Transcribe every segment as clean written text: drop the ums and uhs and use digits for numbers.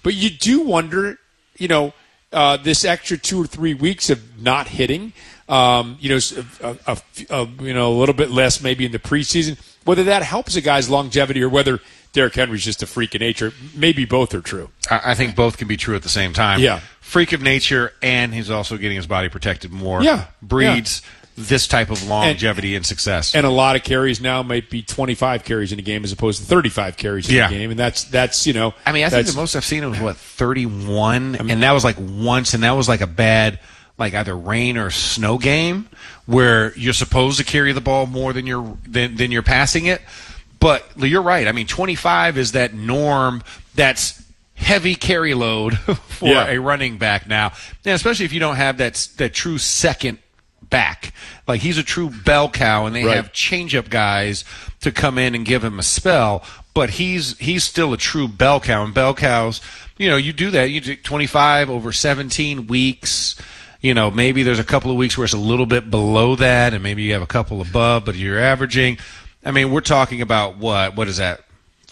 But you do wonder, this extra 2 or 3 weeks of not hitting, a little bit less maybe in the preseason, whether that helps a guy's longevity or whether Derrick Henry's just a freak of nature. Maybe both are true. I think both can be true at the same time. Yeah. Freak of nature, and he's also getting his body protected more. Yeah. Breeds this type of longevity and success. And a lot of carries now might be 25 carries in a game as opposed to 35 carries in a game. And that's I think the most I've seen was 31, and that was like once, and that was like a bad either rain or snow game where you're supposed to carry the ball more than you're passing it. But you're right. 25 is that norm that's heavy carry load for a running back now. And especially if you don't have that true second back. Like he's a true bell cow, and they have change-up guys to come in and give him a spell. But he's still a true bell cow. And bell cows, you do that. You do 25 over 17 weeks. Maybe there's a couple of weeks where it's a little bit below that, and maybe you have a couple above, but you're averaging. We're talking about what is that?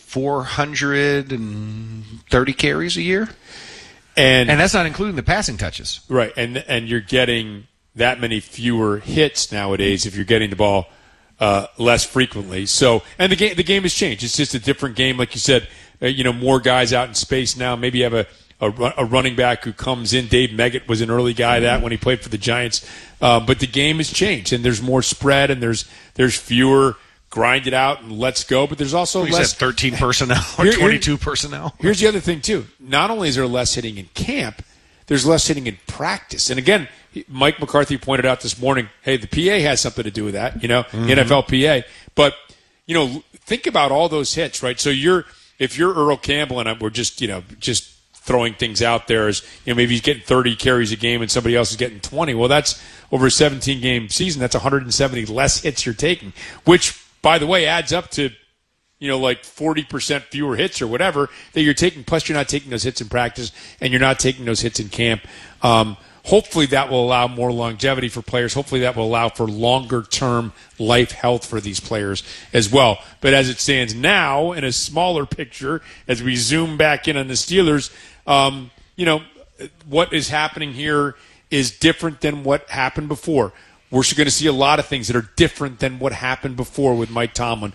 430 carries a year? And that's not including the passing touches. Right. And you're getting that many fewer hits nowadays if you're getting the ball less frequently. So, and the game has changed. It's just a different game. Like you said, more guys out in space now. Maybe you have a running back who comes in. Dave Meggett was an early guy when he played for the Giants. But the game has changed, and there's more spread, and there's fewer grind it out and let's go. But there's also less 13 personnel or 22 personnel. Here's the other thing too. Not only is there less hitting in camp, there's less hitting in practice. And again, Mike McCarthy pointed out this morning, hey, the PA has something to do with that, NFL PA. But, think about all those hits, right? So if you're Earl Campbell and we're just throwing things out there as, maybe he's getting 30 carries a game and somebody else is getting 20. Well, that's over a 17-game season. That's 170 less hits you're taking, which, by the way, adds up to, 40% fewer hits or whatever that you're taking. Plus, you're not taking those hits in practice and you're not taking those hits in camp. Hopefully that will allow more longevity for players. Hopefully that will allow for longer-term life health for these players as well. But as it stands now, in a smaller picture, as we zoom back in on the Steelers, what is happening here is different than what happened before. We're going to see a lot of things that are different than what happened before with Mike Tomlin.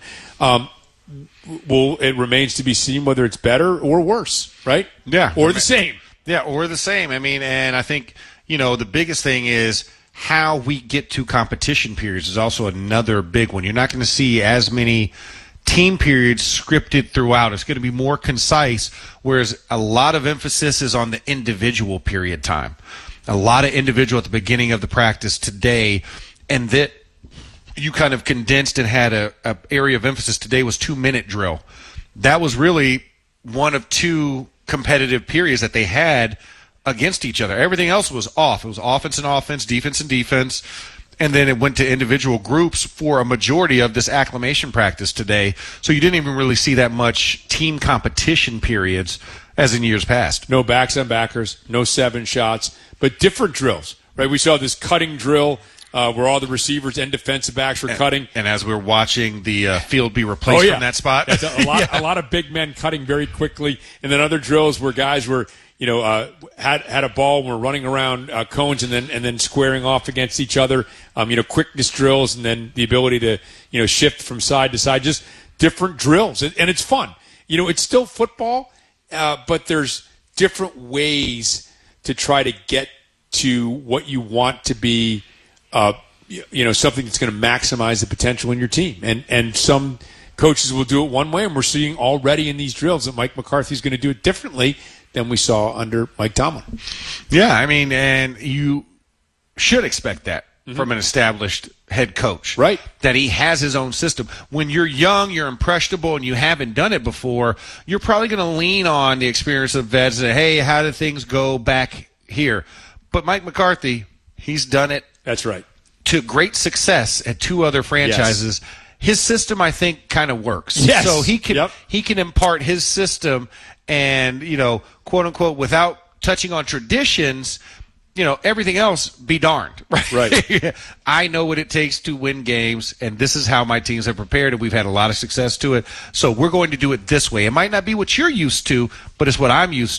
It remains to be seen whether it's better or worse, right? Yeah. Or the same. Yeah, or the same. And I think, the biggest thing is how we get to competition periods is also another big one. You're not going to see as many team periods scripted throughout. It's going to be more concise, whereas a lot of emphasis is on the individual period time. A lot of individual at the beginning of the practice today, and that you kind of condensed and had a area of emphasis today was 2-minute drill. That was really one of two competitive periods that they had against each other. Everything else was off. It was offense and offense, defense and defense, and then it went to individual groups for a majority of this acclimation practice today. So you didn't even really see that much team competition periods as in years past. No backs on backers, no 7 shots, but different drills, right? We saw this cutting drill where all the receivers and defensive backs were cutting. And as we're watching the field be replaced from that spot. A lot of big men cutting very quickly. And then other drills where guys were, had a ball and were running around cones and then squaring off against each other. Quickness drills and then the ability to, shift from side to side. Just different drills. And it's fun. It's still football, but there's different ways to try to get to what you want to be, something that's going to maximize the potential in your team. And some coaches will do it one way, and we're seeing already in these drills that Mike McCarthy's going to do it differently than we saw under Mike Tomlin. Yeah, and you should expect that from an established head coach. Right. That he has his own system. When you're young, you're impressionable, and you haven't done it before, you're probably going to lean on the experience of vets and say, hey, how did things go back here? But Mike McCarthy, he's done it. That's right. To great success at 2 other franchises. Yes. His system, I think, kind of works. Yes. So he can impart his system and, quote unquote, without touching on traditions, everything else be darned. Right. I know what it takes to win games, and this is how my teams have prepared, and we've had a lot of success to it. So we're going to do it this way. It might not be what you're used to, but it's what I'm used